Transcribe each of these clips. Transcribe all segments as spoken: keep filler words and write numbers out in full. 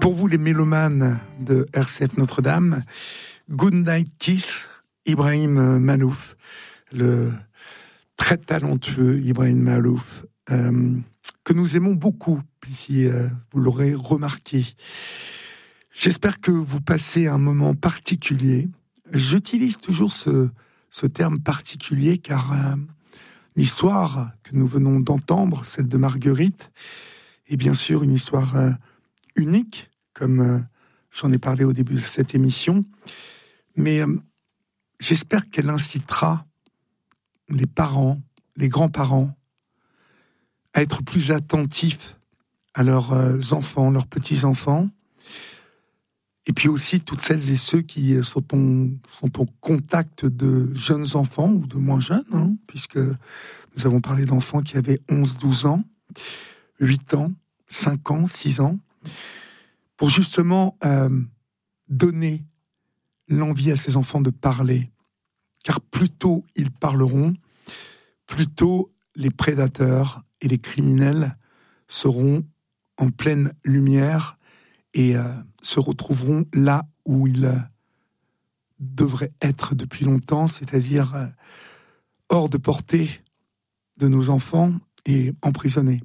Pour vous, les mélomanes de R C F Notre-Dame, Good Night Kiss, Ibrahim Malouf, le très talentueux Ibrahim Malouf, euh, que nous aimons beaucoup, si euh, vous l'aurez remarqué. J'espère que vous passez un moment particulier. J'utilise toujours ce, ce terme particulier car euh, l'histoire que nous venons d'entendre, celle de Marguerite, est bien sûr une histoire euh, unique, comme euh, j'en ai parlé au début de cette émission. Mais euh, j'espère qu'elle incitera les parents, les grands-parents, à être plus attentifs à leurs euh, enfants, leurs petits-enfants, et puis aussi toutes celles et ceux qui sont en, sont en contact de jeunes enfants, ou de moins jeunes, hein, puisque nous avons parlé d'enfants qui avaient onze douze ans, huit ans, cinq ans, six ans, pour justement euh, donner l'envie à ces enfants de parler. Car plus tôt ils parleront, plus tôt les prédateurs et les criminels seront en pleine lumière et euh, se retrouveront là où ils euh, devraient être depuis longtemps, c'est-à-dire euh, hors de portée de nos enfants et emprisonnés.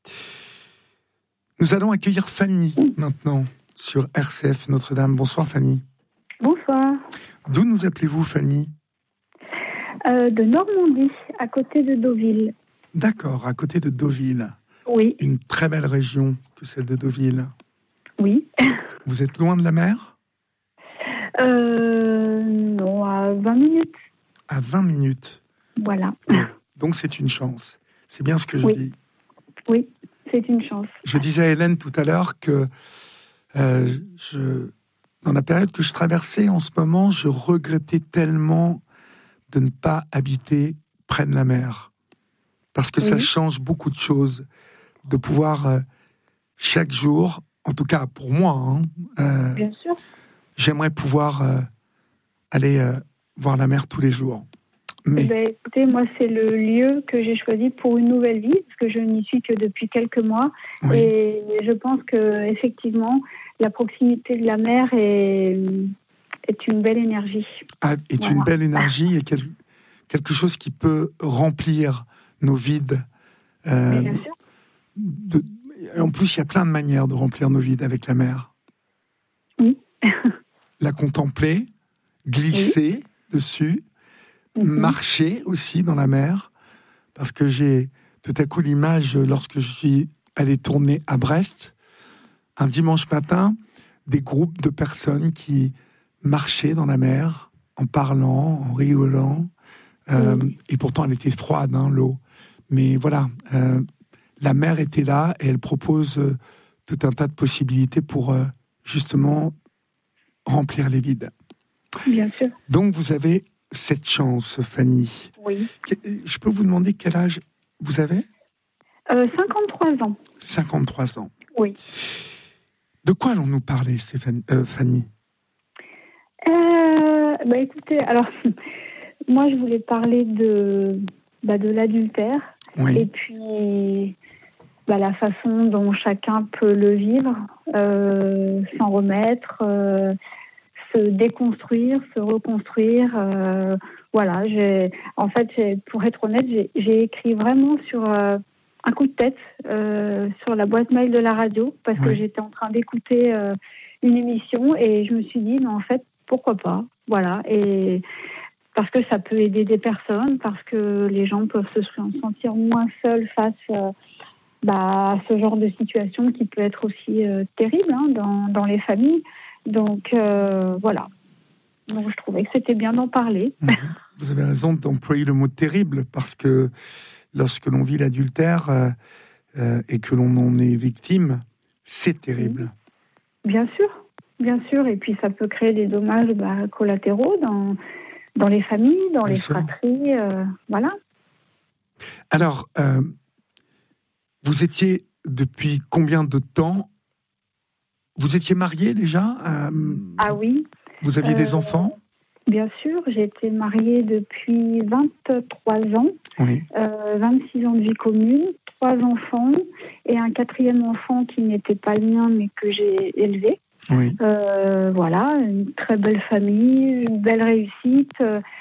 Nous allons accueillir Fanny maintenant sur R C F Notre-Dame. Bonsoir Fanny. Bonsoir. D'où nous appelez-vous Fanny ? euh, De Normandie, à côté de Deauville. D'accord, à côté de Deauville. Oui. Une très belle région que celle de Deauville. Oui. Vous êtes loin de la mer ? euh, Non, à vingt minutes. À vingt minutes. Voilà. Donc c'est une chance. C'est bien ce que je oui. dis. Oui, c'est une chance. Je disais à Hélène tout à l'heure que euh, je, dans la période que je traversais en ce moment, je regrettais tellement de ne pas habiter près de la mer. Parce que oui. Ça change beaucoup de choses. De pouvoir, euh, chaque jour, en tout cas pour moi, hein, euh, bien sûr. J'aimerais pouvoir euh, aller euh, voir la mer tous les jours. Mais... Eh ben, écoutez, moi, c'est le lieu que j'ai choisi pour une nouvelle vie, parce que je n'y suis que depuis quelques mois. Oui. Et je pense qu'effectivement, la proximité de la mer est, est une belle énergie. Ah, est voilà. Une belle énergie et quel, quelque chose qui peut remplir nos vides. Euh, bien sûr. De, en plus, il y a plein de manières de remplir nos vides avec la mer. Oui. La contempler, glisser oui. dessus, mm-hmm. marcher aussi dans la mer, parce que j'ai tout à coup l'image, lorsque je suis allé tourner à Brest, un dimanche matin, des groupes de personnes qui marchaient dans la mer, en parlant, en rigolant, euh, oui. et pourtant elle était froide, hein, l'eau. Mais voilà, euh, la mer était là et elle propose euh, tout un tas de possibilités pour euh, justement remplir les vides. Bien sûr. Donc vous avez cette chance, Fanny. Oui. Je peux vous demander quel âge vous avez ? euh, cinquante-trois ans. cinquante-trois ans. Oui. De quoi allons-nous parler, Stéphanie, euh, Fanny ? euh, bah écoutez, alors moi je voulais parler de, bah, de l'adultère. Oui. Et puis bah, la façon dont chacun peut le vivre, euh, s'en remettre, euh, se déconstruire, se reconstruire. Euh, voilà, j'ai, en fait, j'ai, pour être honnête, j'ai, j'ai écrit vraiment sur euh, un coup de tête euh, sur la boîte mail de la radio parce oui. que j'étais en train d'écouter euh, une émission et je me suis dit, mais en fait, pourquoi pas ? Voilà, et parce que ça peut aider des personnes, parce que les gens peuvent se sentir moins seuls face euh, bah, à ce genre de situation qui peut être aussi euh, terrible hein, dans, dans les familles. Donc, euh, voilà. Donc, je trouvais que c'était bien d'en parler. Vous avez raison d'employer le mot « terrible » parce que lorsque l'on vit l'adultère euh, euh, et que l'on en est victime, c'est terrible. Bien sûr, bien sûr. Et puis, ça peut créer des dommages bah, collatéraux dans... dans les familles, dans Bien les sûr. fratries, euh, voilà. Alors, euh, vous étiez depuis combien de temps ? Vous étiez mariée déjà ? euh, Ah oui. Vous aviez euh, des enfants ? Bien sûr, j'ai été mariée depuis vingt-trois ans, oui. euh, vingt-six ans de vie commune, trois enfants et un quatrième enfant qui n'était pas le mien mais que j'ai élevé. Oui. Euh, voilà, une très belle famille, une belle réussite.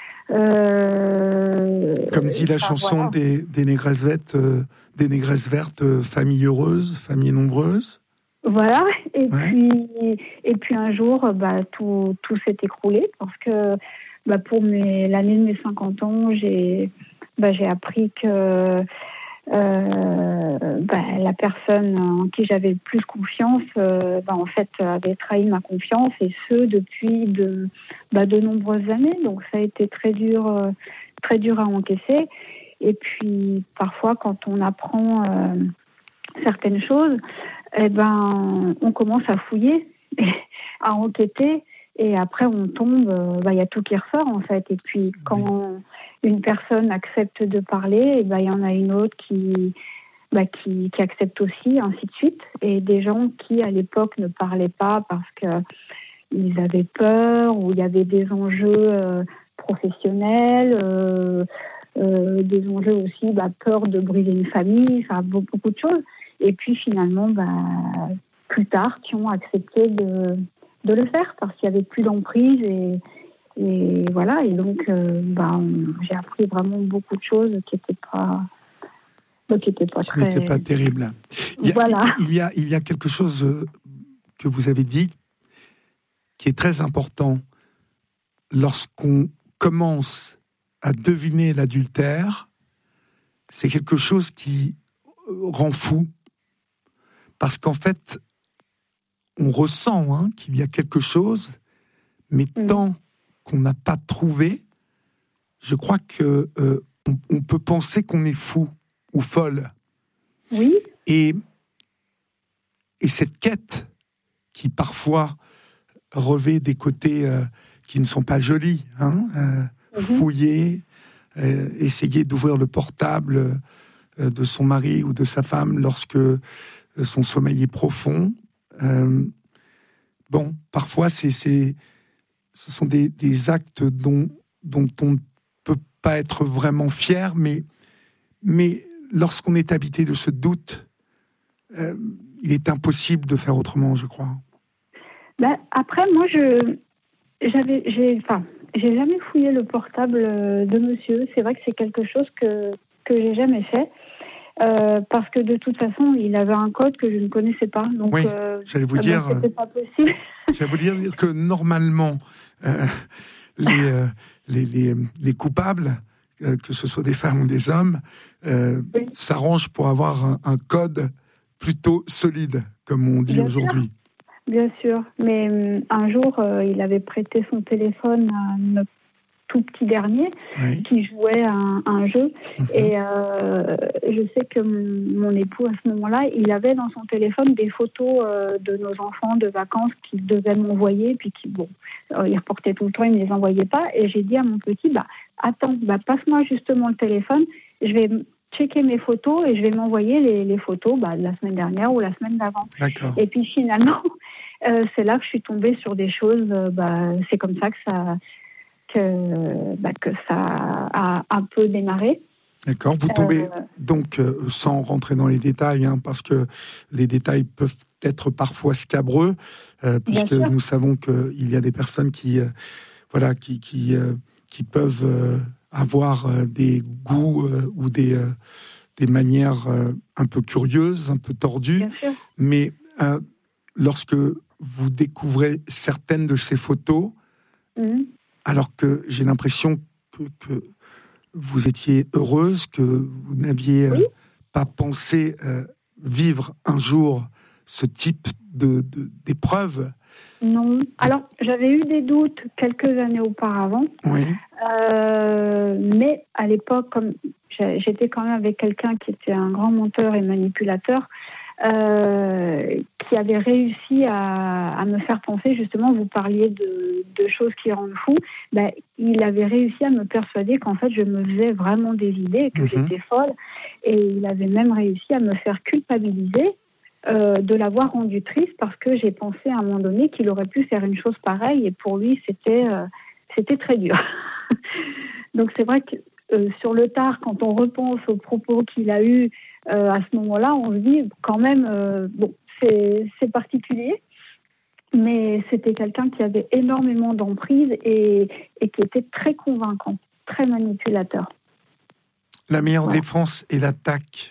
Euh, Comme dit la enfin, chanson voilà. des, des négresses vertes, euh, des négresses vertes, euh, famille heureuse, famille nombreuse. Voilà, et, Ouais. puis, et puis un jour, bah, tout, tout s'est écroulé parce que bah, pour mes, l'année de mes cinquante ans, j'ai, bah, j'ai appris que euh, bah, la personne en qui j'avais le plus confiance, euh, bah, en fait, avait trahi ma confiance, et ce, depuis de, bah, de nombreuses années. Donc ça a été très dur, euh, très dur à encaisser. Et puis parfois, quand on apprend euh, certaines choses, eh ben, on commence à fouiller, à enquêter, et après on tombe, il bah, y a tout qui ressort en fait. Et puis quand oui. une personne accepte de parler, il bah, y en a une autre qui, bah, qui, qui accepte aussi, ainsi de suite. Et des gens qui à l'époque ne parlaient pas parce qu'ils avaient peur, ou il y avait des enjeux euh, professionnels, euh, euh, des enjeux aussi, bah, peur de briser une famille, enfin beaucoup, beaucoup de choses. Et puis finalement, bah, plus tard, qui ont accepté de, de le faire parce qu'il n'y avait plus d'emprise. Et, et voilà, et donc euh, bah, on, j'ai appris vraiment beaucoup de choses qui n'étaient pas, bah, qui étaient pas qui très... n'étaient pas terribles. Il y, a, voilà. il, y a, il y a quelque chose que vous avez dit qui est très important. Lorsqu'on commence à deviner l'adultère, c'est quelque chose qui rend fou. Parce qu'en fait, on ressent hein, qu'il y a quelque chose, mais mmh. tant qu'on n'a pas trouvé, je crois que euh, on, on peut penser qu'on est fou ou folle. Oui. Et, et cette quête qui parfois revêt des côtés euh, qui ne sont pas jolis, hein, euh, mmh. fouiller, euh, essayer d'ouvrir le portable euh, de son mari ou de sa femme lorsque euh, son sommeil est profond. Euh, bon, parfois, c'est, c'est, ce sont des, des actes dont, dont on ne peut pas être vraiment fier, mais, mais lorsqu'on est habité de ce doute, euh, il est impossible de faire autrement, je crois. Ben, après, moi, je j'avais, j'ai, enfin, j'ai jamais fouillé le portable de monsieur. C'est vrai que c'est quelque chose que que j'ai jamais fait. Euh, parce que de toute façon, il avait un code que je ne connaissais pas. Donc, oui, euh, j'allais vous ah dire. ben, c'était pas possible. J'allais vous dire que normalement, euh, les, euh, les, les, les coupables, euh, que ce soit des femmes ou des hommes, euh, oui. s'arrangent pour avoir un, un code plutôt solide, comme on dit Bien aujourd'hui. Sûr. Bien sûr. Mais euh, un jour, euh, il avait prêté son téléphone à notre tout petit dernier oui. qui jouait à un, un jeu. Mmh. Et euh, je sais que mon, mon époux, à ce moment-là, il avait dans son téléphone des photos euh, de nos enfants de vacances qu'il devait m'envoyer, puis qui, bon, euh, il reportait tout le temps, il ne les envoyait pas. Et j'ai dit à mon petit, bah, attends, bah, passe-moi justement le téléphone, je vais checker mes photos et je vais m'envoyer les, les photos bah, de la semaine dernière ou la semaine d'avant. D'accord. Et puis finalement, euh, c'est là que je suis tombée sur des choses, euh, bah, c'est comme ça que ça... Que, bah, que ça a un peu démarré. D'accord, vous tombez euh, donc, euh, sans rentrer dans les détails, hein, parce que les détails peuvent être parfois scabreux, euh, puisque nous savons qu'il y a des personnes qui, euh, voilà, qui, qui, euh, qui peuvent euh, avoir euh, des goûts euh, ou des, euh, des manières euh, un peu curieuses, un peu tordues, mais euh, lorsque vous découvrez certaines de ces photos, mmh. alors que j'ai l'impression que, que vous étiez heureuse, que vous n'aviez oui. euh, pas pensé euh, vivre un jour ce type de, de, d'épreuve. Non. Alors, j'avais eu des doutes quelques années auparavant. Oui. Euh, mais à l'époque, comme j'étais quand même avec quelqu'un qui était un grand menteur et manipulateur, Euh, qui avait réussi à, à me faire penser, justement, vous parliez de, de choses qui rendent fou, ben, il avait réussi à me persuader qu'en fait je me faisais vraiment des idées, que mmh. j'étais folle, et il avait même réussi à me faire culpabiliser euh, de l'avoir rendu triste, parce que j'ai pensé à un moment donné qu'il aurait pu faire une chose pareille, et pour lui c'était, euh, c'était très dur. Donc c'est vrai que euh, sur le tard, quand on repense aux propos qu'il a eus, euh, à ce moment-là, on se dit quand même, euh, bon, c'est, c'est particulier, mais c'était quelqu'un qui avait énormément d'emprise et, et qui était très convaincant, très manipulateur. La meilleure Voilà. défense est l'attaque.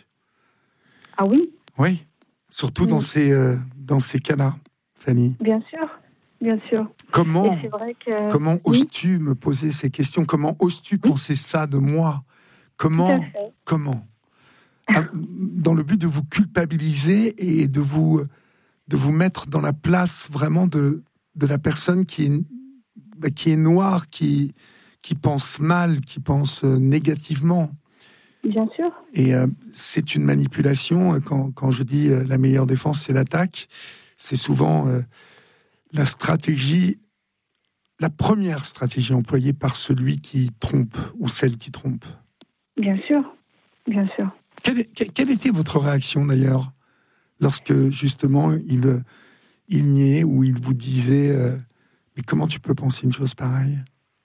Ah oui? Oui, surtout Mm. dans ces, euh, dans ces cas-là, Fanny. Bien sûr, bien sûr. Comment, et c'est vrai que, comment oui, oses-tu me poser ces questions? Comment oses-tu oui, penser ça de moi? tout à Comment, fait. comment Ah, dans le but de vous culpabiliser et de vous, de vous mettre dans la place vraiment de, de la personne qui est, bah, qui est noire, qui, qui pense mal, qui pense euh, négativement. Bien sûr. Et euh, c'est une manipulation. Quand, quand je dis euh, la meilleure défense, c'est l'attaque, c'est souvent euh, la stratégie, la première stratégie employée par celui qui trompe ou celle qui trompe. Bien sûr, bien sûr. Quelle, quelle était votre réaction d'ailleurs lorsque justement il, il niait ou il vous disait euh, mais comment tu peux penser une chose pareille?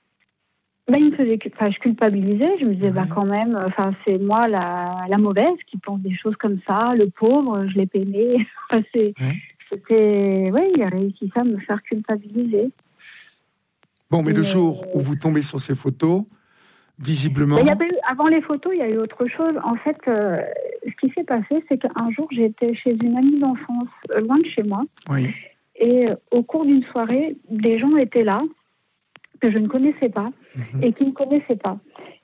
Ben, il me faisait, enfin, je culpabilisais, je me disais, Ouais. bah, quand même, enfin, c'est moi la, la mauvaise qui pense des choses comme ça, le pauvre, je l'ai peiné. Enfin, c'est, Ouais. c'était, ouais, il a réussi ça à me faire culpabiliser. Bon, mais le Mais, jour où vous tombez sur ces photos, visiblement... ben, il y avait eu, avant les photos, il y a eu autre chose. En fait, euh, ce qui s'est passé, c'est qu'un jour, j'étais chez une amie d'enfance, euh, loin de chez moi, Oui. et euh, au cours d'une soirée, des gens étaient là, que je ne connaissais pas, Mhm. et qui ne me connaissaient pas.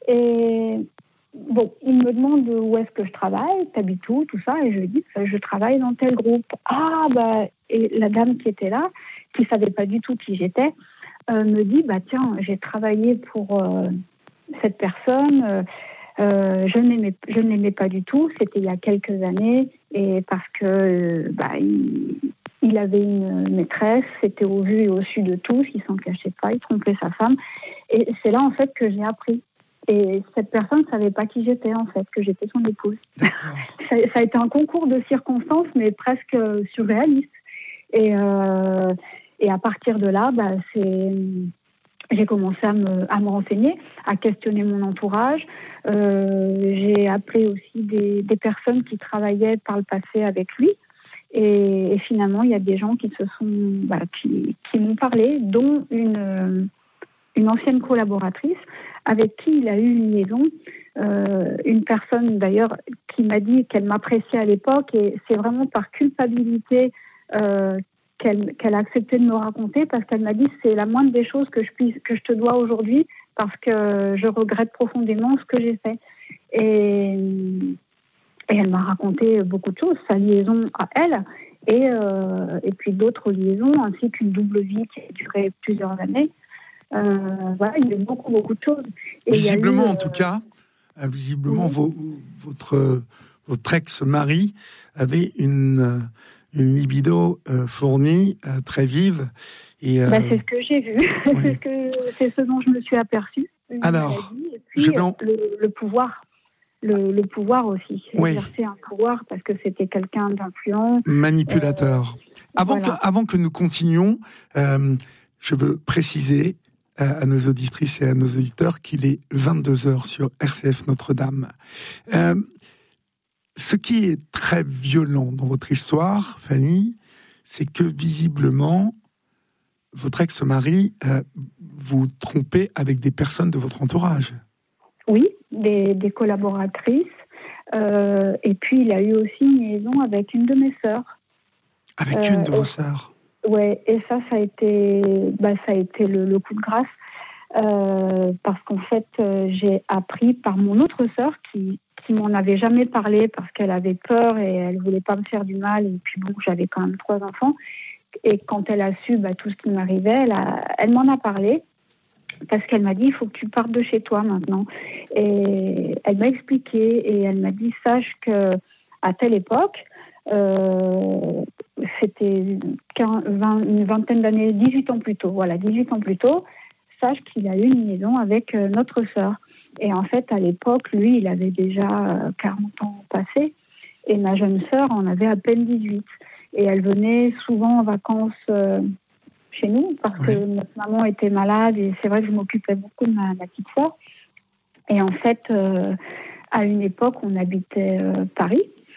Et bon, ils me demandent où est-ce que je travaille, t'habites où, tout ça, et je lui dis, je travaille dans tel groupe. Ah, bah, et la dame qui était là, qui savait pas du tout qui j'étais, euh, me dit, bah tiens, j'ai travaillé pour euh, cette personne, euh, euh, je n'aimais, je ne l'aimais pas du tout, c'était il y a quelques années, et parce que, euh, bah, il, il avait une maîtresse, c'était au vu et au su de tous, il s'en cachait pas, il trompait sa femme, et c'est là en fait que j'ai appris. Et cette personne ne savait pas qui j'étais, en fait, que j'étais son épouse. D'accord. Ça, ça a été un concours de circonstances, mais presque surréaliste. Et, euh, et à partir de là, bah, c'est... j'ai commencé à me, à me renseigner, à questionner mon entourage. Euh, j'ai appelé aussi des, des personnes qui travaillaient par le passé avec lui. Et, et finalement, il y a des gens qui, se sont, bah, qui, qui m'ont parlé, dont une, une ancienne collaboratrice avec qui il a eu une liaison, euh, une personne d'ailleurs qui m'a dit qu'elle m'appréciait à l'époque, et c'est vraiment par culpabilité euh, qu'elle, qu'elle a accepté de me raconter, parce qu'elle m'a dit c'est la moindre des choses que je, puisse, que je te dois aujourd'hui, parce que je regrette profondément ce que j'ai fait. Et, et elle m'a raconté beaucoup de choses, sa liaison à elle, et, euh, et puis d'autres liaisons, ainsi qu'une double vie qui a duré plusieurs années. Euh, voilà, il y a eu beaucoup, beaucoup de choses. Et visiblement, il y a eu, en tout euh, cas, euh, visiblement, oui. vos, votre, votre ex-mari avait une, euh, une libido euh, fournie, euh, très vive. Et, euh, Bah, c'est ce que j'ai vu, oui. c'est, ce que, c'est ce dont je me suis aperçue. Une Alors, maladie, et je puis vais en... le, le pouvoir. Le, le pouvoir aussi, Oui. exercer un pouvoir parce que c'était quelqu'un d'influent. Manipulateur. Euh, Avant, voilà. que, avant que nous continuions, euh, je veux préciser à, à nos auditrices et à nos auditeurs qu'il est vingt-deux heures sur R C F Notre-Dame. Euh, ce qui est très violent dans votre histoire, Fanny, c'est que visiblement, votre ex-mari euh, vous trompait avec des personnes de votre entourage. Oui, des, des collaboratrices. Euh, et puis, il a eu aussi une liaison avec une de mes sœurs. Avec Euh, une de vos sœurs. Ouais, et ça, ça a été, bah, ça a été le, le coup de grâce. Euh, parce qu'en fait, euh, j'ai appris par mon autre sœur qui, qui m'en avait jamais parlé parce qu'elle avait peur et elle voulait pas me faire du mal. Et puis bon, j'avais quand même trois enfants. Et quand elle a su bah, tout ce qui m'arrivait, elle, a, elle m'en a parlé parce qu'elle m'a dit il faut que tu partes de chez toi maintenant. Et elle m'a expliqué et elle m'a dit sache que à telle époque, euh, c'était quinze, vingt, une vingtaine d'années, dix-huit ans plus tôt. Voilà, dix-huit ans plus tôt. Sache qu'il a eu une liaison avec euh, notre sœur. Et en fait, à l'époque, lui, il avait déjà euh, quarante ans passés, et ma jeune sœur en avait à peine dix-huit. Et elle venait souvent en vacances euh, chez nous, parce Oui. que notre maman était malade, et c'est vrai que je m'occupais beaucoup de ma, ma petite sœur. Et en fait, euh, à une époque, on habitait euh, Paris,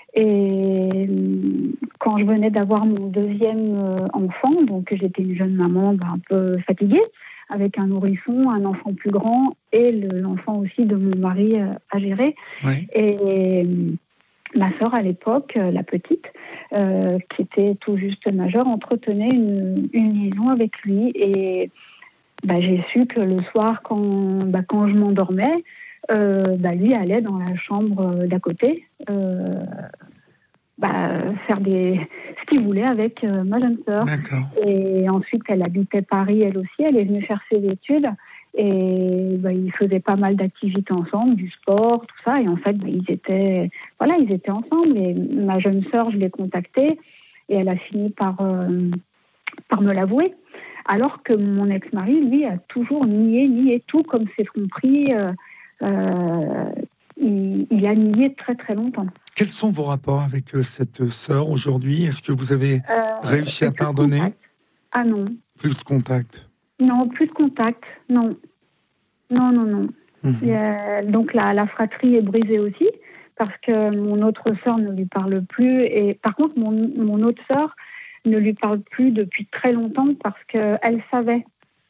Et quand je venais d'avoir mon deuxième enfant, donc j'étais une jeune maman bah, un peu fatiguée, avec un nourrisson, un enfant plus grand et le, l'enfant aussi de mon mari à gérer. Oui. Et ma sœur, à l'époque, la petite, euh, qui était tout juste majeure, entretenait une, une liaison avec lui. Et bah, j'ai su que le soir, quand, bah, quand je m'endormais, euh, bah, lui allait dans la chambre d'à côté euh, bah, faire des, ce qu'il voulait avec euh, ma jeune sœur. D'accord. Et ensuite, elle habitait Paris, elle aussi. Elle est venue faire ses études. Et bah, ils faisaient pas mal d'activités ensemble, du sport, tout ça. Et en fait, bah, ils étaient, voilà, ils étaient ensemble. Et ma jeune sœur, je l'ai contactée et elle a fini par, euh, par me l'avouer. Alors que mon ex-mari, lui, a toujours nié, nié tout, comme c'est compris. Euh, euh, il, il a nié très, très longtemps. Quels sont vos rapports avec euh, cette sœur aujourd'hui ? Est-ce que vous avez Euh, réussi à pardonner ? Ah non. Plus de contact. Non, plus de contact. Non. Non, non, non. Mmh. Et, euh, donc la, la fratrie est brisée aussi parce que mon autre sœur ne lui parle plus. Et par contre, mon, mon autre sœur ne lui parle plus depuis très longtemps parce qu'elle savait.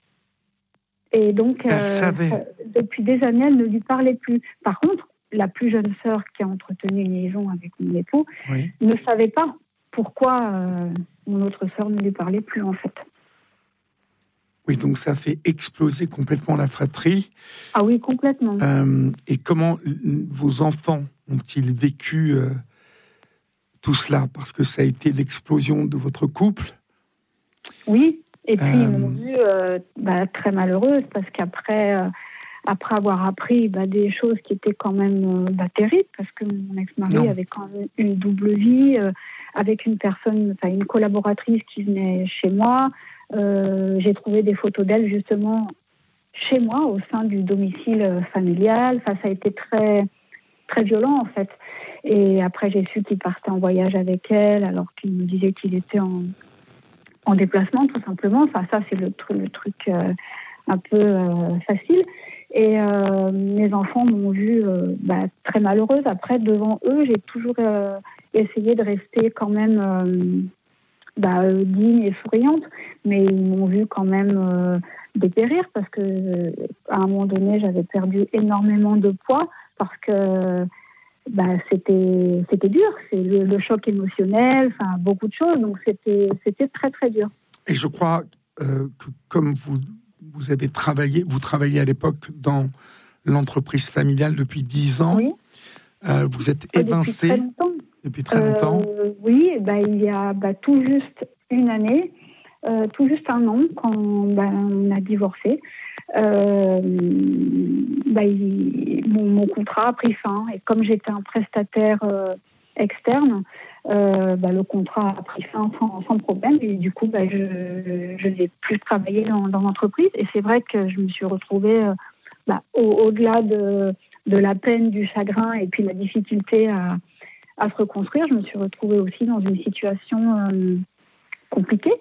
Et donc, Elle euh, savait. depuis des années, elle ne lui parlait plus. Par contre, la plus jeune sœur qui a entretenu une liaison avec mon époux Oui. ne savait pas pourquoi euh, mon autre sœur ne lui parlait plus, en fait. Oui, donc ça fait exploser complètement la fratrie. Ah oui, complètement. Euh, et comment vos enfants ont-ils vécu euh, tout cela ? Parce que ça a été l'explosion de votre couple. Oui, et puis Euh... ils m'ont vue euh, bah, très malheureuse parce qu'après euh, après avoir appris bah, des choses qui étaient quand même euh, bah, terribles, parce que mon ex-mari Non. avait quand même une double vie euh, avec une personne, enfin une collaboratrice qui venait chez moi. Euh, j'ai trouvé des photos d'elle justement chez moi au sein du domicile familial. Enfin, ça a été très très violent en fait. Et après j'ai su qu'il partait en voyage avec elle alors qu'il me disait qu'il était en en déplacement tout simplement. Enfin ça c'est le, tr- le truc euh, un peu euh, facile. Et euh, mes enfants m'ont vue euh, bah, très malheureuse. Après devant eux j'ai toujours euh, essayé de rester quand même euh, bah, euh, digne et souriante, mais ils m'ont vue quand même euh, dépérir parce que euh, à un moment donné j'avais perdu énormément de poids parce que bah, c'était, c'était dur, c'est le, le choc émotionnel, enfin beaucoup de choses, donc c'était, c'était très très dur. Et je crois euh, que comme vous, vous avez travaillé, vous travaillez à l'époque dans l'entreprise familiale depuis dix ans, Oui. euh, vous êtes évincé depuis très longtemps. Depuis très longtemps. Euh, oui, bah, il y a bah, tout juste une année, euh, tout juste un an, quand bah, on a divorcé. Euh, bah, il, mon, mon contrat a pris fin et comme j'étais un prestataire euh, externe, euh, bah, le contrat a pris fin sans, sans problème et du coup bah, je, je n'ai plus travaillé dans, dans l'entreprise et c'est vrai que je me suis retrouvée euh, bah, au, au-delà de, de la peine, du chagrin et puis la difficulté à, à se reconstruire, je me suis retrouvée aussi dans une situation euh, compliquée.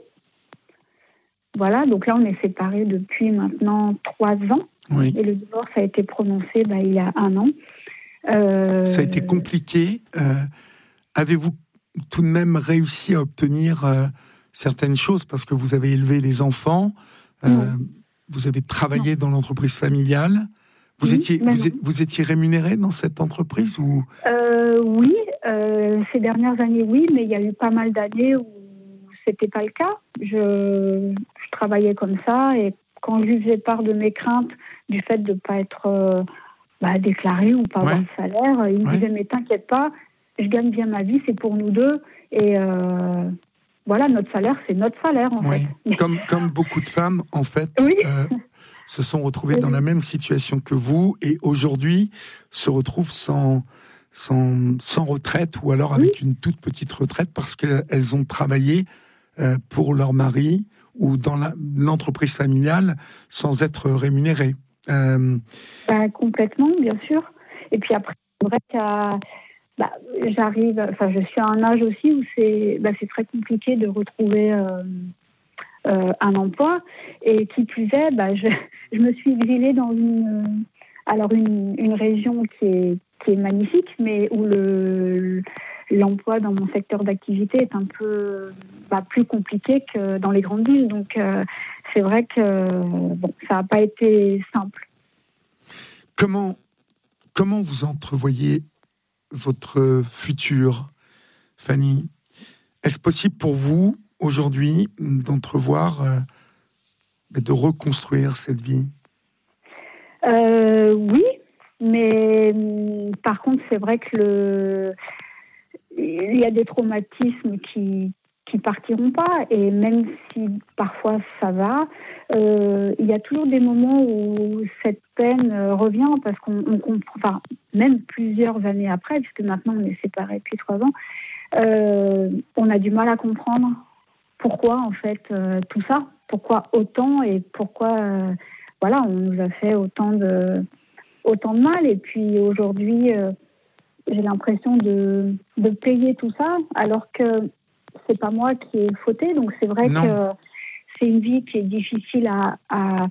Voilà, donc là, on est séparés depuis maintenant trois ans. Oui. Et le divorce a été prononcé bah, il y a un an. Euh... Ça a été compliqué. Euh, avez-vous tout de même réussi à obtenir euh, certaines choses parce que vous avez élevé les enfants, euh, vous avez travaillé non. dans l'entreprise familiale. Vous, oui, étiez, vous, vous étiez rémunéré dans cette entreprise ou... euh, Oui, euh, ces dernières années, oui, mais il y a eu pas mal d'années où c'était pas le cas. Je, je travaillais comme ça et quand je lui faisais part de mes craintes du fait de ne pas être euh, bah, déclarée ou pas ouais. avoir de salaire, il me ouais. disait mais t'inquiète pas, je gagne bien ma vie, c'est pour nous deux et euh, voilà, notre salaire, c'est notre salaire en ouais. fait. Comme, comme beaucoup de femmes, en fait, oui. euh, se sont retrouvées oui. dans la même situation que vous et aujourd'hui se retrouvent sans... Sans, sans retraite ou alors avec oui. une toute petite retraite parce qu'elles ont travaillé euh, pour leur mari ou dans la, l'entreprise familiale sans être rémunérées. Euh... Bah, complètement, bien sûr. Et puis après, c'est vrai que bah, j'arrive, enfin, je suis à un âge aussi où c'est, bah, c'est très compliqué de retrouver euh, euh, un emploi. Et qui plus est, bah, je, je me suis exilée dans une, alors une, une région qui est qui est magnifique, mais où le, l'emploi dans mon secteur d'activité est un peu bah, plus compliqué que dans les grandes villes. Donc, euh, c'est vrai que bon, ça n'a pas été simple. Comment, comment vous entrevoyez votre futur, Fanny ? Est-ce possible pour vous, aujourd'hui, d'entrevoir, euh, de reconstruire cette vie ? euh, Oui, mais par contre, c'est vrai que le... il y a des traumatismes qui qui partiront pas, et même si parfois ça va, euh, il y a toujours des moments où cette peine euh, revient, parce qu'on on comprend, enfin, même plusieurs années après, puisque maintenant on est séparés depuis trois ans, euh, on a du mal à comprendre pourquoi en fait euh, tout ça, pourquoi autant, et pourquoi euh, voilà, on nous a fait autant de autant de mal. Et puis aujourd'hui, euh, j'ai l'impression de, de payer tout ça, alors que c'est pas moi qui ai fauté. Donc c'est vrai non. que c'est une vie qui est difficile à, à,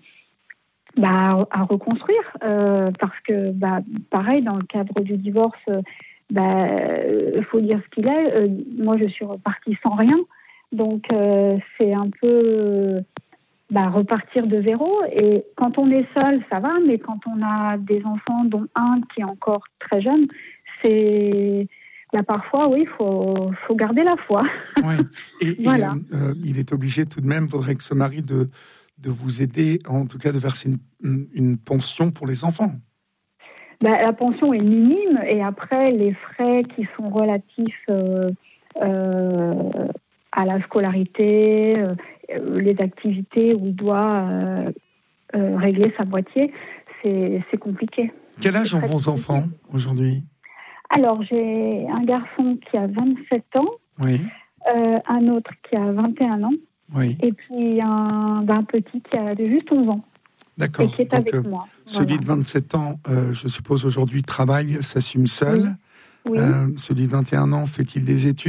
bah, à reconstruire, euh, parce que bah, pareil, dans le cadre du divorce, bah, il faut dire ce qu'il est. Euh, moi, je suis repartie sans rien. Donc euh, c'est un peu bah, repartir de zéro. Et quand on est seul, ça va, mais quand on a des enfants, dont un qui est encore très jeune, c'est... Là, parfois, oui, il faut, faut garder la foi. Oui, et, voilà. et euh, il est obligé tout de même, il faudrait que ce mari de, de vous aider, en tout cas de verser une, une pension pour les enfants. Bah, la pension est minime, et après, les frais qui sont relatifs euh, euh, à la scolarité, euh, les activités où il doit euh, euh, régler sa moitié, c'est, c'est compliqué. Quel âge ont vos enfants aujourd'hui ? Alors, j'ai un garçon qui a vingt-sept ans, oui. euh, un autre qui a vingt et un ans, oui. et puis un, ben, un petit qui a juste onze ans. D'accord. Et qui est Donc, avec euh, moi. Celui voilà. de vingt-sept ans, euh, je suppose aujourd'hui, travaille, s'assume seul. Oui. Oui. Euh, celui de vingt et un ans, fait-il des études ?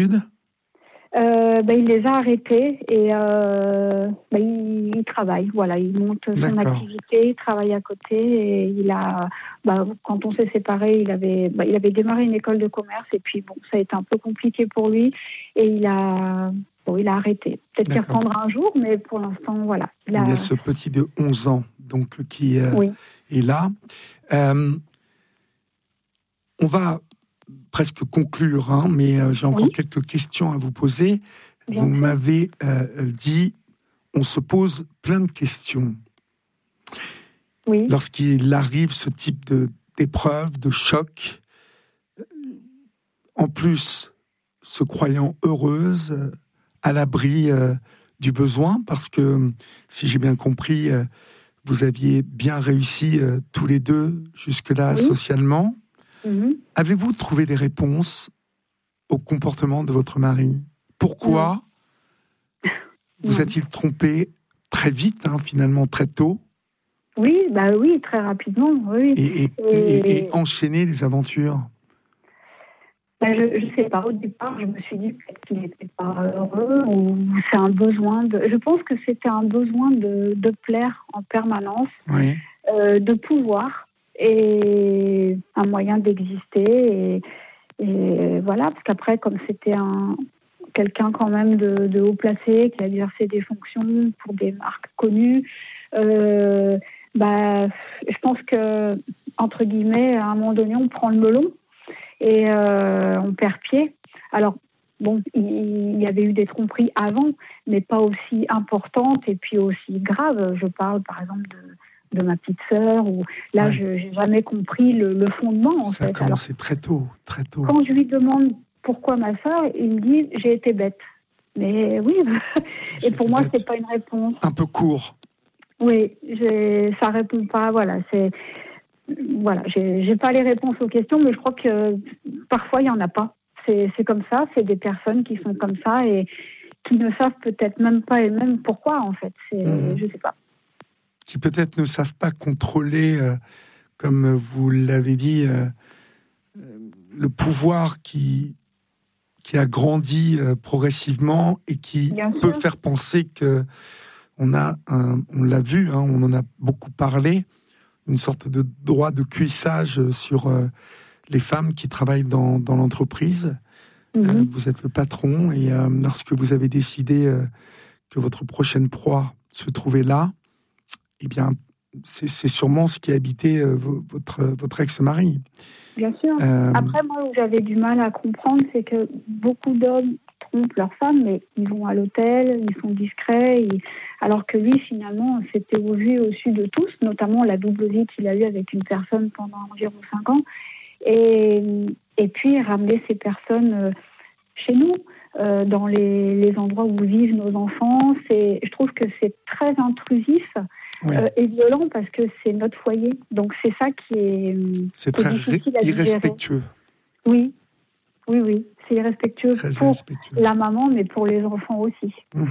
Euh, ben, il les a arrêtés et euh, ben, il, il travaille. Voilà, il monte son D'accord. activité, il travaille à côté, et il a. Ben, quand on s'est séparés, il avait, ben, il avait démarré une école de commerce, et puis bon, ça a été un peu compliqué pour lui, et il a, bon, il a arrêté. Peut-être qu'il reprendra un jour, mais pour l'instant, voilà. Il, a... il y a ce petit de onze ans, donc qui euh, oui. est là. Euh, on va presque conclure, hein, mais euh, j'ai encore oui. quelques questions à vous poser. Bien vous sûr. m'avez euh, dit, on se pose plein de questions. Oui. Lorsqu'il arrive ce type de, d'épreuve, de choc, en plus, se croyant heureuse, euh, à l'abri euh, du besoin, parce que, si j'ai bien compris, euh, vous aviez bien réussi euh, tous les deux jusque-là oui. socialement. Mm-hmm. Avez-vous trouvé des réponses au comportement de votre mari ? Pourquoi mmh. vous a-t-il trompé très vite, hein, finalement très tôt ? Oui, bah oui, très rapidement, oui. Et, et, et... et enchaîner les aventures ? Ben, je ne sais pas, au départ, je me suis dit peut-être qu'il n'était pas heureux, ou c'est un besoin de... Je pense que c'était un besoin de, de plaire en permanence, oui. euh, de pouvoir, et un moyen d'exister, et, et voilà, parce qu'après, comme c'était un, quelqu'un quand même de, de haut placé, qui a exercé des fonctions pour des marques connues, euh, bah, je pense que, entre guillemets, à un moment donné, on prend le melon, et euh, on perd pied. Alors, bon, il y avait eu des tromperies avant, mais pas aussi importantes et puis aussi graves. Je parle, par exemple, de, de ma petite sœur, où là, ouais. je n'ai jamais compris le, le fondement, en Ça fait. a commencé Alors, très tôt, très tôt. Quand je lui demande pourquoi ma sœur, il me dit « j'ai été bête ». Mais oui, et pour moi, c'est pas une réponse. Un peu court. Oui, j'ai, ça répond pas, voilà, c'est... Voilà, j'ai, j'ai pas les réponses aux questions, mais je crois que parfois il y en a pas. C'est, c'est comme ça, c'est des personnes qui sont comme ça et qui ne savent peut-être même pas elles-mêmes pourquoi, en fait. C'est, mmh. Je sais pas. Qui peut-être ne savent pas contrôler, euh, comme vous l'avez dit, euh, le pouvoir qui qui a grandi euh, progressivement et qui Bien peut sûr. faire penser que on a, un, on l'a vu, hein, on en a beaucoup parlé. Une sorte de droit de cuissage sur euh, les femmes qui travaillent dans, dans l'entreprise. Mmh. Euh, vous êtes le patron et euh, lorsque vous avez décidé euh, que votre prochaine proie se trouvait là, eh bien, c'est, c'est sûrement ce qui habitait euh, votre, votre ex-mari. Bien sûr. Euh... Après, moi, où j'avais du mal à comprendre, c'est que beaucoup d'hommes trompent leurs femmes, mais ils vont à l'hôtel, ils sont discrets, et... alors que lui, finalement, c'était au vu et au su de tous, notamment la double vie qu'il a eue avec une personne pendant environ cinq ans. Et, et puis, ramener ces personnes chez nous, euh, dans les, les endroits où vivent nos enfants. C'est, je trouve que c'est très intrusif. Oui. Euh, et violent parce que c'est notre foyer. Donc c'est ça qui est, c'est qui très est difficile à irrespectueux. Oui, oui, oui. C'est irrespectueux très pour irrespectueux. la maman, mais pour les enfants aussi. Mmh.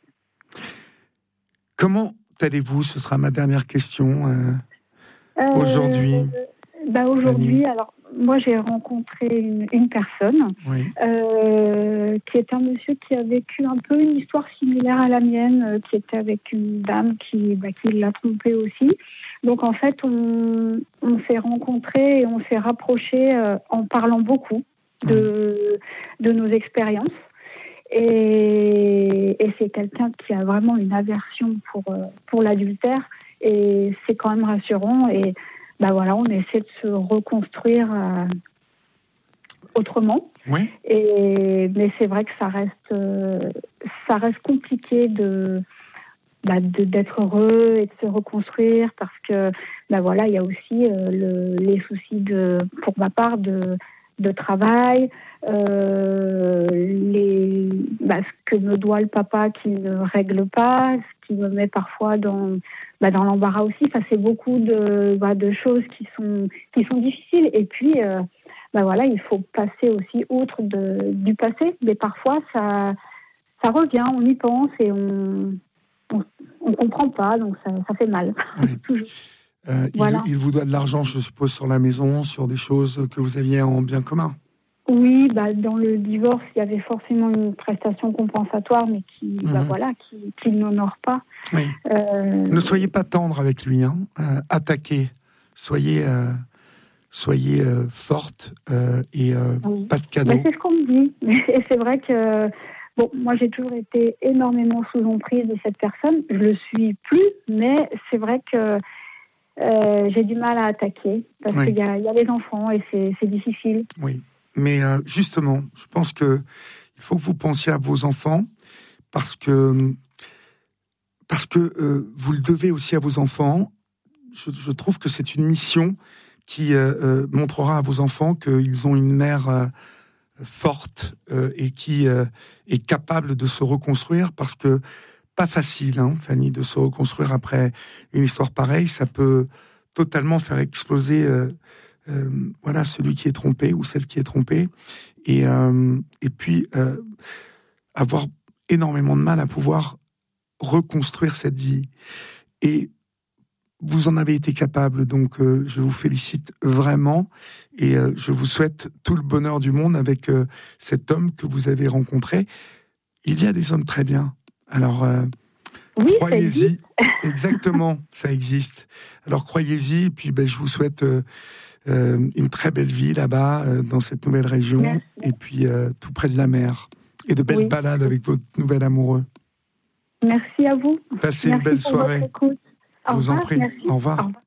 Comment allez-vous ? Ce sera ma dernière question. Euh, euh, aujourd'hui. Bah aujourd'hui, Fanny. Alors moi j'ai rencontré une, une personne oui. euh, qui est un monsieur qui a vécu un peu une histoire similaire à la mienne, euh, qui était avec une dame qui, bah, qui l'a trompé aussi. Donc en fait, on, on s'est rencontrés et on s'est rapprochés euh, en parlant beaucoup de, oui. de nos expériences. Et, et c'est quelqu'un qui a vraiment une aversion pour, euh, pour l'adultère. Et c'est quand même rassurant. Et ben voilà, on essaie de se reconstruire euh, autrement. Oui. Et, mais c'est vrai que ça reste, euh, ça reste compliqué de, bah, de, d'être heureux et de se reconstruire parce que ben voilà, il y a aussi euh, le, les soucis, de, pour ma part, de, de travail, euh, les, bah, ce que me doit le papa qui ne règle pas, ce qui me met parfois dans... Bah dans l'embarras aussi, ça c'est beaucoup de, bah de choses qui sont, qui sont difficiles. Et puis, euh, bah voilà, il faut passer aussi outre de, du passé. Mais parfois, ça, ça revient, on y pense et on ne comprend pas, donc ça, ça fait mal. Oui. Toujours. Euh, voilà. il, il vous doit de l'argent, je suppose, sur la maison, sur des choses que vous aviez en bien commun. Oui, bah dans le divorce, il y avait forcément une prestation compensatoire, mais qui, mmh. bah voilà, qui, qui n'honore pas. Oui. Euh... Ne soyez pas tendre avec lui, hein. Euh, attaquez. Soyez, euh, soyez euh, forte euh, et euh, oui. pas de cadeaux. Bah, c'est ce qu'on me dit. Et c'est vrai que bon, moi j'ai toujours été énormément sous emprise de cette personne. Je le suis plus, mais c'est vrai que euh, j'ai du mal à attaquer parce oui. qu'il y a, il y a les enfants et c'est, c'est difficile. Oui. Mais euh, justement, je pense que il faut que vous pensiez à vos enfants parce que parce que euh, vous le devez aussi à vos enfants. Je, je trouve que c'est une mission qui euh, euh, montrera à vos enfants qu'ils ont une mère euh, forte euh, et qui euh, est capable de se reconstruire parce que pas facile, hein, Fanny, de se reconstruire après une histoire pareille. Ça peut totalement faire exploser. Euh, Euh, voilà, celui qui est trompé ou celle qui est trompée, et, euh, et puis euh, avoir énormément de mal à pouvoir reconstruire cette vie. Et vous en avez été capable, donc euh, je vous félicite vraiment, et euh, je vous souhaite tout le bonheur du monde avec euh, cet homme que vous avez rencontré. Il y a des hommes très bien, alors euh, oui, croyez-y, exactement, ça existe. Alors croyez-y, et puis ben, je vous souhaite... Euh, Euh, une très belle vie là-bas, euh, dans cette nouvelle région, merci. Et puis euh, tout près de la mer. Et de belles oui. balades avec votre nouvel amoureux. Merci à vous. Passez merci une belle soirée. Je vous en prie. Merci. Au revoir. Au revoir.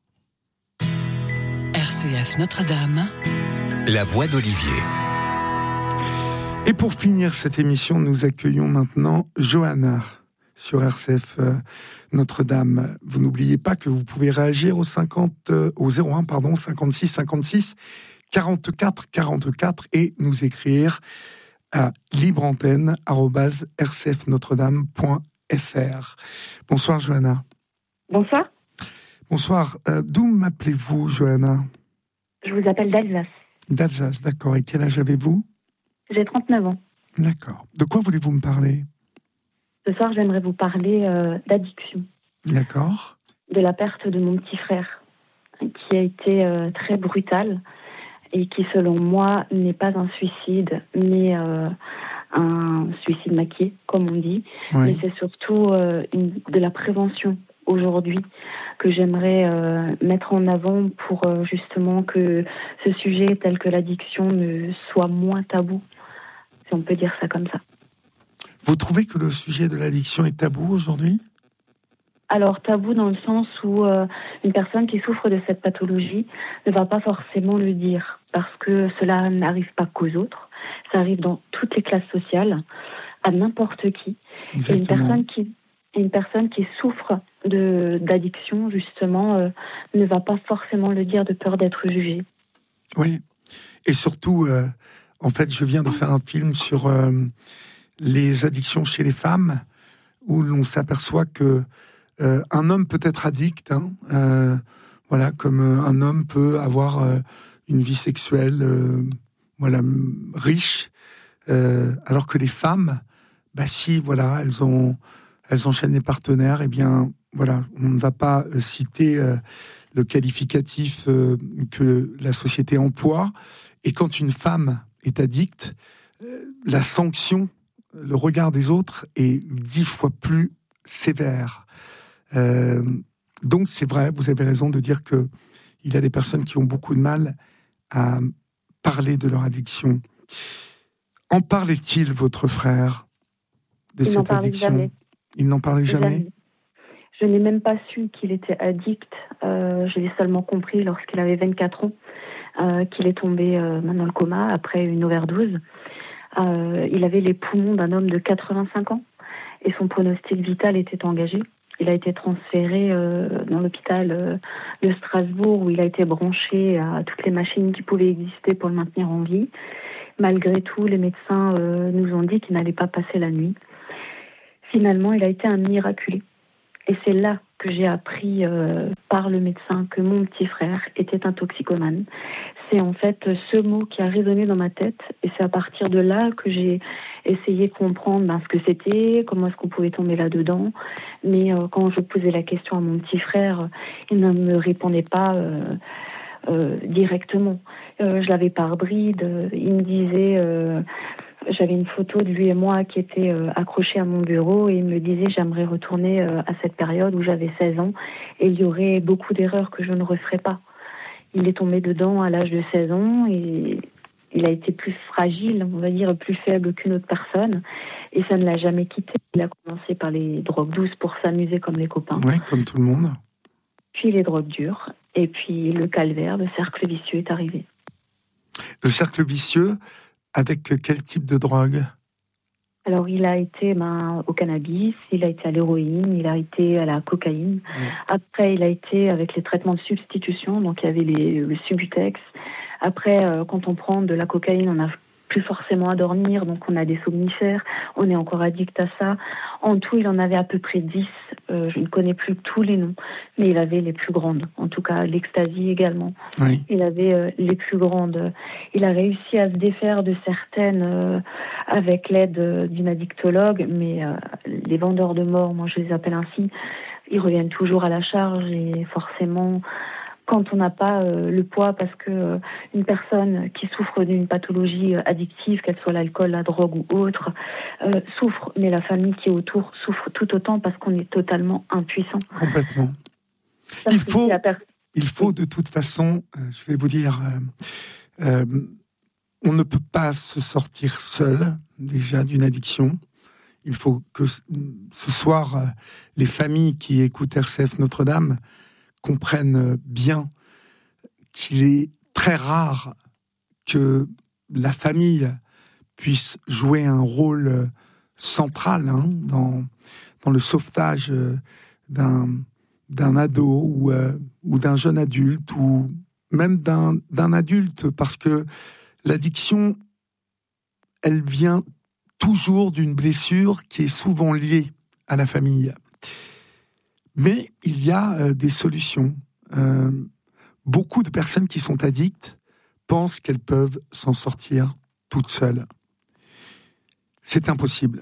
R C F Notre-Dame, la voix d'Olivier. Et pour finir cette émission, nous accueillons maintenant Johanna sur R C F euh, Notre-Dame. Vous n'oubliez pas que vous pouvez réagir au cinquante, euh, au zéro un pardon cinquante-six cinquante-six quarante-quatre quarante-quatre et nous écrire à libreantenne arobase r c f notre dame point f r. Bonsoir Johanna. Bonsoir. Bonsoir. Euh, d'où m'appelez-vous Johanna ? Je vous appelle d'Alsace. D'Alsace, d'accord. Et quel âge avez-vous ? J'ai trente-neuf ans. D'accord. De quoi voulez-vous me parler ? Ce soir, j'aimerais vous parler euh, d'addiction. D'accord. De la perte de mon petit frère, qui a été euh, très brutale et qui, selon moi, n'est pas un suicide, mais euh, un suicide maquillé, comme on dit. Oui. Mais c'est surtout euh, une, de la prévention aujourd'hui que j'aimerais euh, mettre en avant pour euh, justement que ce sujet tel que l'addiction ne soit moins tabou. si on peut dire ça comme ça. Vous trouvez que le sujet de l'addiction est tabou aujourd'hui ? Alors tabou dans le sens où euh, une personne qui souffre de cette pathologie ne va pas forcément le dire parce que cela n'arrive pas qu'aux autres, ça arrive dans toutes les classes sociales, à n'importe qui. Et une personne qui, une personne qui souffre de, d'addiction justement euh, ne va pas forcément le dire de peur d'être jugée. Oui, et surtout, euh, en fait, je viens de faire un film sur euh, les addictions chez les femmes où l'on s'aperçoit que Euh, un homme peut être addict, hein, euh, voilà, comme euh, un homme peut avoir euh, une vie sexuelle, euh, voilà, riche, euh, alors que les femmes, bah si, voilà, elles ont, elles enchaînent les partenaires, et eh bien, voilà, on ne va pas euh, citer euh, le qualificatif euh, que la société emploie. Et quand une femme est addicte, euh, la sanction, le regard des autres est dix fois plus sévère. Euh, donc c'est vrai, vous avez raison de dire que il y a des personnes qui ont beaucoup de mal à parler de leur addiction. En parlait-il, votre frère, de il cette addiction ? Jamais. Il n'en parlait jamais, jamais. Je n'ai même pas su qu'il était addict. Euh, je l'ai seulement compris lorsqu'il avait vingt-quatre ans, euh, qu'il est tombé euh, dans le coma après une overdose. Euh, il avait les poumons d'un homme de quatre-vingt-cinq ans et son pronostic vital était engagé. Il a été transféré euh, dans l'hôpital euh, de Strasbourg où il a été branché à toutes les machines qui pouvaient exister pour le maintenir en vie. Malgré tout, les médecins euh, nous ont dit qu'il n'allait pas passer la nuit. Finalement, il a été un miraculé. Et c'est là que j'ai appris euh, par le médecin que mon petit frère était un toxicomane. C'est en fait ce mot qui a résonné dans ma tête et c'est à partir de là que j'ai essayé de comprendre ben, ce que c'était, comment est-ce qu'on pouvait tomber là-dedans. Mais euh, quand je posais la question à mon petit frère, il ne me répondait pas euh, euh, directement. Euh, je l'avais par bride, il me disait... Euh, J'avais une photo de lui et moi qui était euh, accrochée à mon bureau et il me disait j'aimerais retourner euh, à cette période où j'avais seize ans et il y aurait beaucoup d'erreurs que je ne referais pas. Il est tombé dedans à l'âge de seize ans et il a été plus fragile, on va dire plus faible qu'une autre personne et ça ne l'a jamais quitté. Il a commencé par les drogues douces pour s'amuser comme les copains. Oui, comme tout le monde. Puis les drogues dures et puis le calvaire, le cercle vicieux est arrivé. Le cercle vicieux, avec quel type de drogue ? Alors, il a été ben, au cannabis, il a été à l'héroïne, il a été à la cocaïne. Mmh. Après, il a été avec les traitements de substitution, donc il y avait les, le Subutex. Après, euh, quand on prend de la cocaïne, on n'a plus forcément à dormir, donc on a des somnifères, on est encore addict à ça. En tout, il en avait à peu près dix. Euh, je ne connais plus tous les noms, mais il avait les plus grandes. En tout cas, l'ecstasy également. Oui. Il avait euh, les plus grandes. Il a réussi à se défaire de certaines euh, avec l'aide euh, d'une addictologue, mais euh, les vendeurs de mort, moi je les appelle ainsi, ils reviennent toujours à la charge et forcément... Quand on n'a pas euh, le poids, parce que euh, une personne qui souffre d'une pathologie euh, addictive, qu'elle soit l'alcool, la drogue ou autre, euh, souffre, mais la famille qui est autour souffre tout autant parce qu'on est totalement impuissant. Complètement. Ça, il faut, per- il faut de toute façon, euh, je vais vous dire, euh, euh, on ne peut pas se sortir seul déjà d'une addiction. Il faut que ce soir, euh, les familles qui écoutent R C F Notre-Dame comprennent bien qu'il est très rare que la famille puisse jouer un rôle central hein, dans, dans le sauvetage d'un, d'un ado ou, euh, ou d'un jeune adulte ou même d'un, d'un adulte, parce que l'addiction, elle vient toujours d'une blessure qui est souvent liée à la famille. Mais il y a euh, des solutions. Euh, beaucoup de personnes qui sont addictes pensent qu'elles peuvent s'en sortir toutes seules. C'est impossible.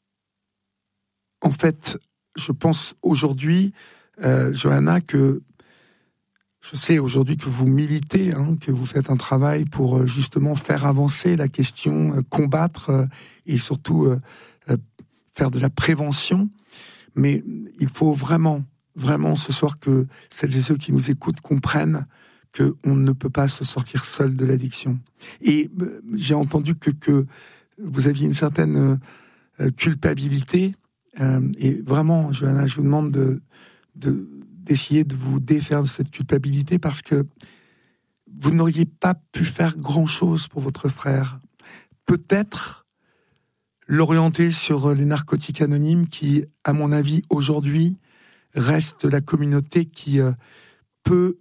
En fait, je pense aujourd'hui, euh, Johanna, que je sais aujourd'hui que vous militez, hein, que vous faites un travail pour euh, justement faire avancer la question, euh, combattre euh, et surtout euh, euh, faire de la prévention. Mais il faut vraiment, vraiment ce soir que celles et ceux qui nous écoutent comprennent qu'on ne peut pas se sortir seul de l'addiction. Et euh, j'ai entendu que, que vous aviez une certaine euh, culpabilité. Euh, et vraiment, Johanna, je vous demande de, de, d'essayer de vous défaire de cette culpabilité parce que vous n'auriez pas pu faire grand-chose pour votre frère. Peut-être l'orienter sur les narcotiques anonymes qui, à mon avis, aujourd'hui, reste la communauté qui euh, peut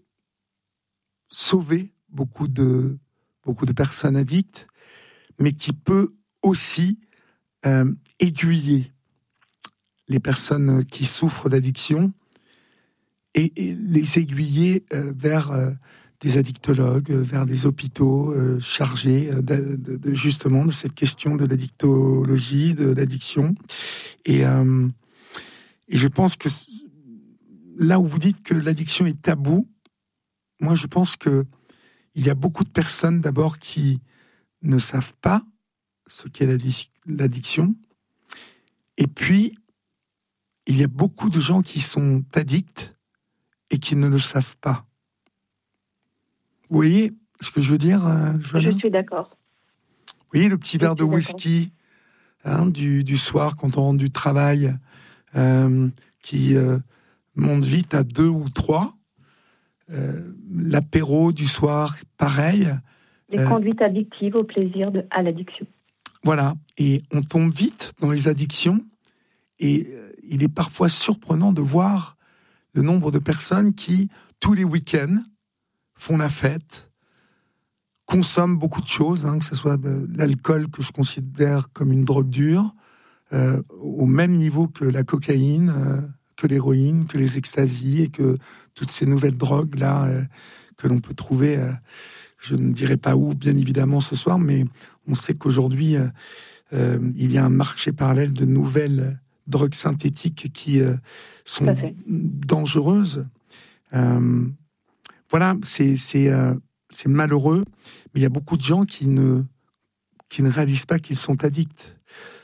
sauver beaucoup de, beaucoup de personnes addictes, mais qui peut aussi euh, aiguiller les personnes qui souffrent d'addiction et, et les aiguiller euh, vers euh, des addictologues, vers des hôpitaux euh, chargés de, de, de, justement de cette question de l'addictologie, de l'addiction. Et, euh, et je pense que là où vous dites que l'addiction est tabou, moi je pense que il y a beaucoup de personnes d'abord qui ne savent pas ce qu'est l'addiction. Et puis, il y a beaucoup de gens qui sont addicts et qui ne le savent pas. Vous voyez ce que je veux dire, Johanna ? Je suis d'accord. Vous voyez le petit verre de whisky hein, du, du soir quand on rentre du travail, euh, qui euh, monte vite à deux ou trois. Euh, l'apéro du soir, pareil. Les euh, conduites addictives au plaisir de, à l'addiction. Voilà, et on tombe vite dans les addictions, et euh, il est parfois surprenant de voir le nombre de personnes qui, tous les week-ends, font la fête, consomment beaucoup de choses, hein, que ce soit de l'alcool que je considère comme une drogue dure, euh, au même niveau que la cocaïne, euh, que l'héroïne, que les extasies et que toutes ces nouvelles drogues là euh, que l'on peut trouver, euh, je ne dirai pas où, bien évidemment, ce soir, mais on sait qu'aujourd'hui, euh, euh, il y a un marché parallèle de nouvelles drogues synthétiques qui euh, sont dangereuses. Euh, voilà, c'est, c'est, euh, c'est malheureux, mais il y a beaucoup de gens qui ne, qui ne réalisent pas qu'ils sont addicts.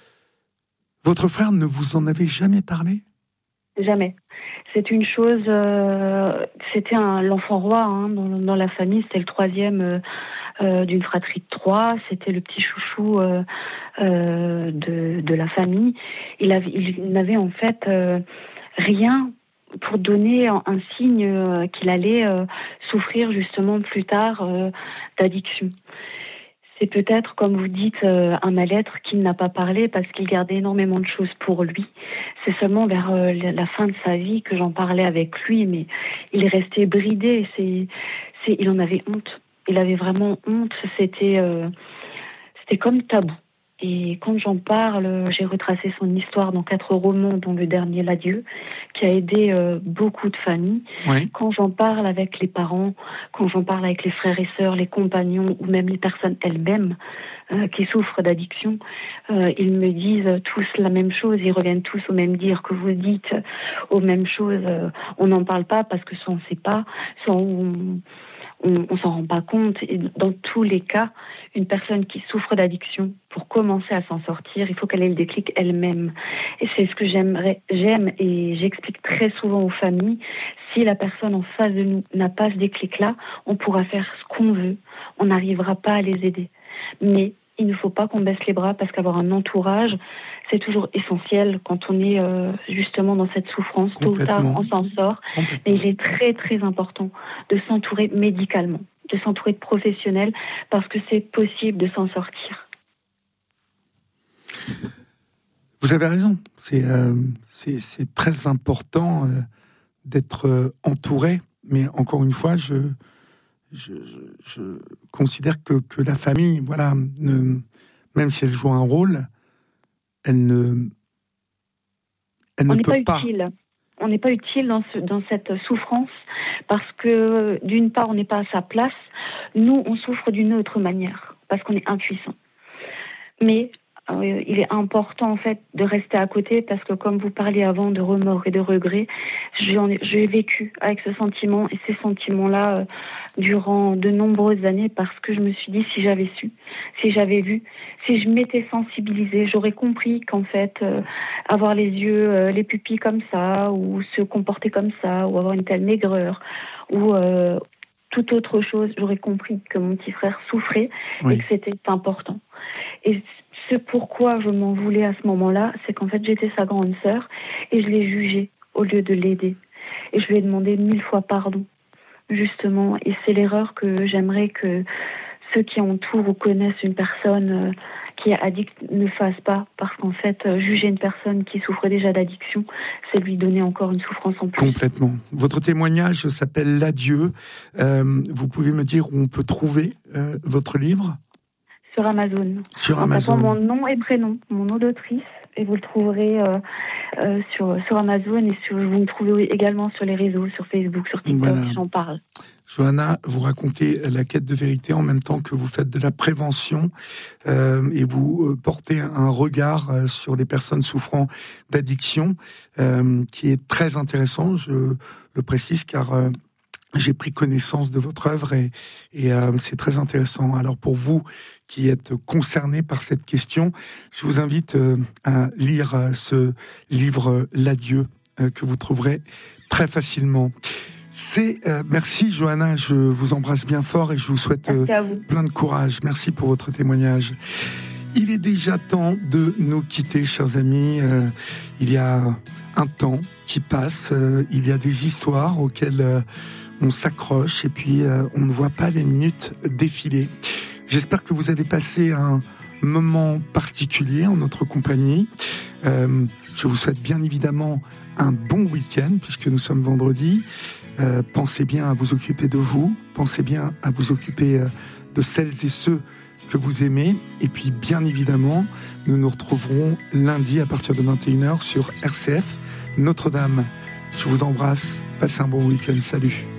Votre frère ne vous en avait jamais parlé ? Jamais. C'est une chose. Euh, c'était un, l'enfant roi hein, dans, dans la famille. C'était le troisième euh, euh, d'une fratrie de trois. C'était le petit chouchou euh, euh, de, de la famille. Il, avait, il n'avait en fait euh, rien pour donner un, un signe euh, qu'il allait euh, souffrir justement plus tard euh, d'addiction. C'est peut-être, comme vous dites, euh, un mal-être qu'il n'a pas parlé parce qu'il gardait énormément de choses pour lui. C'est seulement vers euh, la fin de sa vie que j'en parlais avec lui, mais il est resté bridé. C'est, c'est, il en avait honte. Il avait vraiment honte. C'était, euh, c'était comme tabou. Et quand j'en parle, j'ai retracé son histoire dans quatre romans, dont le dernier, L'Adieu, qui a aidé euh, beaucoup de familles. Oui. Quand j'en parle avec les parents, quand j'en parle avec les frères et sœurs, les compagnons, ou même les personnes elles-mêmes euh, qui souffrent d'addiction, euh, ils me disent tous la même chose, ils reviennent tous au même dire que vous dites, aux mêmes choses. Euh, on n'en parle pas parce que soit on ne sait pas, soit on... on ne s'en rend pas compte. Et dans tous les cas, une personne qui souffre d'addiction, pour commencer à s'en sortir, il faut qu'elle ait le déclic elle-même. Et c'est ce que j'aimerais, j'aime et j'explique très souvent aux familles. Si la personne en face de nous n'a pas ce déclic-là, on pourra faire ce qu'on veut. On n'arrivera pas à les aider. Mais il ne faut pas qu'on baisse les bras parce qu'avoir un entourage, c'est toujours essentiel quand on est euh, justement dans cette souffrance. Tôt ou tard, on s'en sort. Et il est très, très important de s'entourer médicalement, de s'entourer de professionnels parce que c'est possible de s'en sortir. Vous avez raison. C'est, euh, c'est, c'est très important euh, d'être euh, entouré. Mais encore une fois, je... Je, je, je considère que, que la famille, voilà, ne, même si elle joue un rôle, elle ne, elle ne on peut n'est pas. Utile. On n'est pas utile dans, ce, dans cette souffrance parce que, d'une part, on n'est pas à sa place. Nous, on souffre d'une autre manière parce qu'on est impuissant. Mais euh, il est important, en fait, de rester à côté parce que, comme vous parliez avant de remords et de regrets, j'en ai, j'ai vécu avec ce sentiment et ces sentiments-là euh, durant de nombreuses années parce que je me suis dit, si j'avais su, si j'avais vu, si je m'étais sensibilisée, j'aurais compris qu'en fait, euh, avoir les yeux, euh, les pupilles comme ça, ou se comporter comme ça, ou avoir une telle maigreur, ou... Euh, toute autre chose, j'aurais compris que mon petit frère souffrait oui. et que c'était important. Et ce pourquoi je m'en voulais à ce moment-là, c'est qu'en fait, j'étais sa grande sœur et je l'ai jugé au lieu de l'aider. Et je lui ai demandé mille fois pardon, justement. Et c'est l'erreur que j'aimerais que ceux qui entourent ou connaissent une personne euh, qui est addict ne fassent pas. Parce qu'en fait, euh, juger une personne qui souffre déjà d'addiction, c'est lui donner encore une souffrance en plus. Complètement. Votre témoignage s'appelle L'Adieu. Euh, vous pouvez me dire où on peut trouver euh, votre livre ? Sur Amazon. Sur Amazon. En tapant mon nom et prénom, mon nom d'autrice, et vous le trouverez euh, euh, sur, sur Amazon, et sur, vous me trouvez également sur les réseaux, sur Facebook, sur TikTok, voilà. J'en parle. Johanna, vous racontez la quête de vérité en même temps que vous faites de la prévention euh, et vous euh, portez un regard euh, sur les personnes souffrant d'addiction euh, qui est très intéressant, je le précise, car euh, j'ai pris connaissance de votre œuvre et, et euh, c'est très intéressant. Alors pour vous qui êtes concernés par cette question, je vous invite euh, à lire euh, ce livre euh, L'Adieu euh, que vous trouverez très facilement. C'est euh, merci Johanna, je vous embrasse bien fort et je vous souhaite euh, vous. plein de courage. Merci pour votre témoignage. Il est déjà temps de nous quitter, chers amis. Euh, il y a un temps qui passe, euh, il y a des histoires auxquelles euh, on s'accroche et puis euh, on ne voit pas les minutes défiler. J'espère que vous avez passé un moment particulier en notre compagnie. Euh, je vous souhaite bien évidemment un bon week-end puisque nous sommes vendredi. Euh, pensez bien à vous occuper de vous, pensez bien à vous occuper euh, de celles et ceux que vous aimez. Et puis, bien évidemment, nous nous retrouverons lundi à partir de vingt et une heures sur R C F Notre-Dame. Je vous embrasse, passez un bon week-end, salut.